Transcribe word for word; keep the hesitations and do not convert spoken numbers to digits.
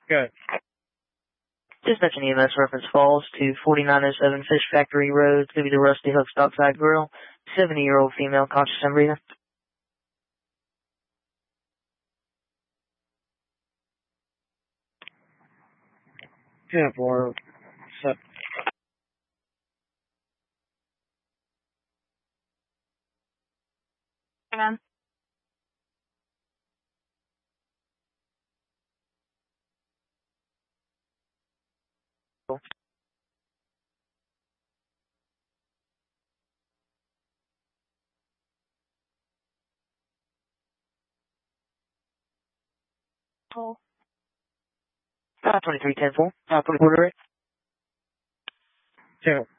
Good. Dispatch an E M S reference falls to forty-nine oh seven Fish Factory Road. Could be the Rusty Hook Stockside Grill. seventy-year-old female, conscious and breathing. ten four. Set. Again. Oh. Uh, twenty-three ten four. Uh, put a quarter rate. ten